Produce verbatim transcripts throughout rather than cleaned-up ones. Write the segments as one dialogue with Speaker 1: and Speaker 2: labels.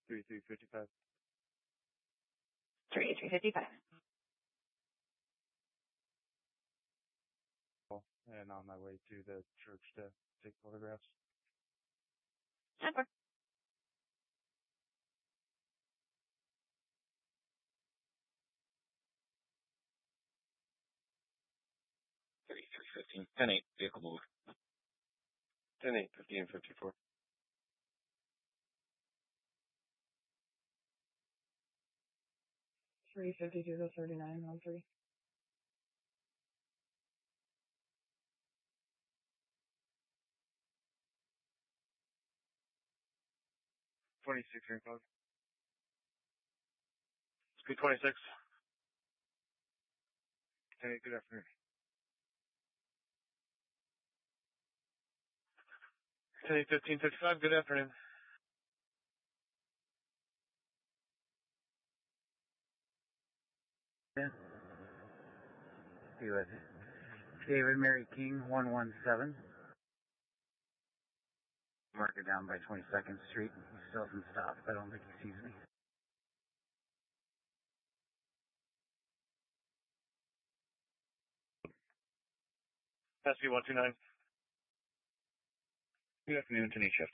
Speaker 1: three three fifty-five.
Speaker 2: three three fifty-five.
Speaker 1: And on my way to the church to take photographs.
Speaker 2: Okay.
Speaker 3: thirty-three fifteen. ten eight. Vehicle move.
Speaker 4: ten eight, fifteen fifty-four.
Speaker 5: three fifty-two to thirty-nine, one three.
Speaker 1: twenty-six ring code. Speed twenty-six. ten eight, good afternoon. ten eight, fifteen fifty-five, good afternoon.
Speaker 6: Yeah. See with David Mary King, one one seven. Marker down by twenty-second Street. He still hasn't stopped. I don't think he sees me.
Speaker 1: S P one two nine.
Speaker 3: Good afternoon, ten eight shift.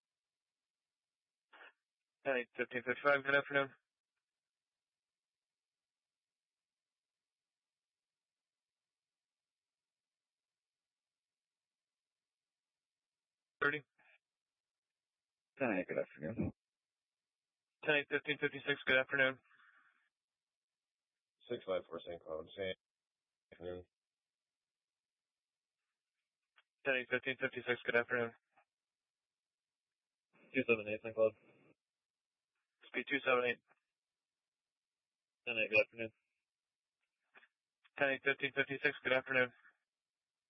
Speaker 1: ten eight, fifteen fifty-five, good afternoon. thirty.
Speaker 3: ten eight, good afternoon.
Speaker 1: ten eight, fifteen fifty-six, good afternoon.
Speaker 4: six five four Saint Cloud. Saint afternoon.
Speaker 1: ten eight, fifteen fifty-six, good afternoon.
Speaker 4: two seven eight Saint Cloud.
Speaker 1: Speed two seven eight.
Speaker 4: ten eight, good afternoon.
Speaker 1: ten eight, fifteen fifty-six, good afternoon.